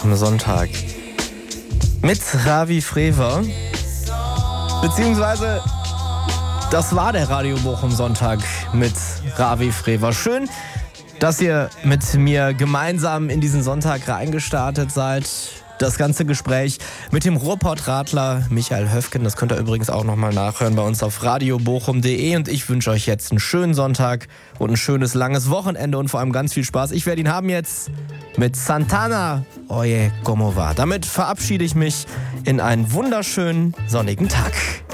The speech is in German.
am Sonntag mit Ravi Frewer. Beziehungsweise, das war der Radio Bochum Sonntag mit Ravi Frewer. Schön, dass ihr mit mir gemeinsam in diesen Sonntag reingestartet seid. Das ganze Gespräch mit dem Ruhrpott-Radler Michael Höfgen, das könnt ihr übrigens auch nochmal nachhören bei uns auf radiobochum.de. Und ich wünsche euch jetzt einen schönen Sonntag und ein schönes, langes Wochenende und vor allem ganz viel Spaß. Ich werde ihn haben jetzt mit Santana, Oye, como va. Damit verabschiede ich mich in einen wunderschönen, sonnigen Tag.